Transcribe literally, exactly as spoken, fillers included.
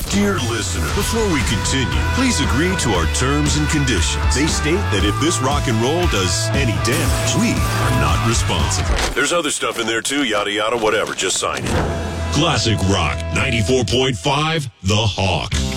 Dear listener, before we continue, please agree to our terms and conditions. They state that if this rock and roll does any damage, we are not responsible. There's other stuff in there too, yada yada, whatever. Just sign it. Classic Rock ninety-four point five, The Hawk.